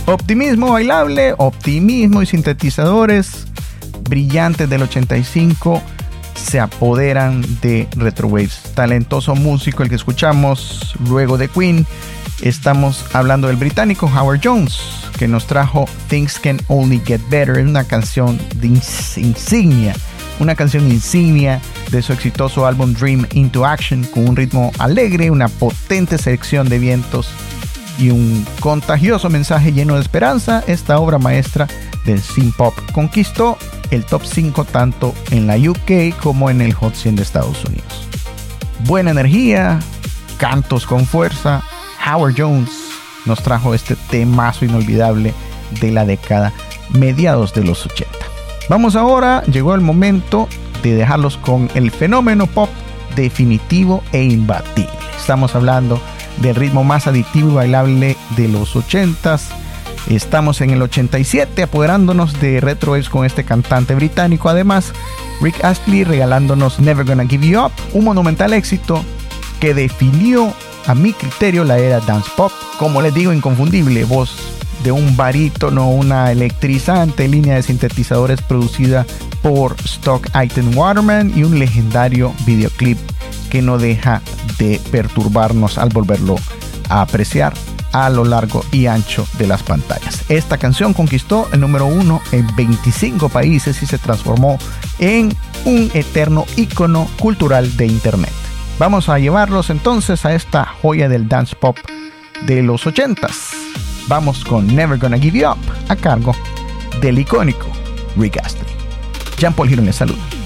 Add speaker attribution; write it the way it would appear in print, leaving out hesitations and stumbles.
Speaker 1: Optimismo bailable, optimismo y sintetizadores brillantes del 85 se apoderan de Retrowaves. Talentoso músico el que escuchamos luego de Queen. Estamos hablando del británico Howard Jones, que nos trajo Things Can Only Get Better, una canción de insignia, de su exitoso álbum Dream Into Action, con un ritmo alegre, una potente selección de vientos y un contagioso mensaje lleno de esperanza. Esta obra maestra del synth pop conquistó el top 5 tanto en la UK como en el Hot 100 de Estados Unidos. Buena energía, cantos con fuerza. Howard Jones nos trajo este temazo inolvidable de la década mediados de los 80. Vamos ahora, llegó el momento de dejarlos con el fenómeno pop definitivo e imbatible. Estamos hablando del ritmo más adictivo y bailable de los 80s. Estamos en el 87 apoderándonos de Retrowaves con este cantante británico. Además, Rick Astley regalándonos Never Gonna Give You Up, un monumental éxito que definió a mi criterio la era dance pop. Como les digo, inconfundible voz de un barítono, una electrizante línea de sintetizadores producida por Stock Aitken Waterman y un legendario videoclip que no deja de perturbarnos al volverlo a apreciar a lo largo y ancho de las pantallas. Esta canción conquistó el número 1 en 25 países y se transformó en un eterno ícono cultural de internet. Vamos a llevarlos entonces a esta joya del dance pop de los 80s. Vamos con Never Gonna Give You Up, a cargo del icónico Rick Astley. Jean Paul Girón les saluda.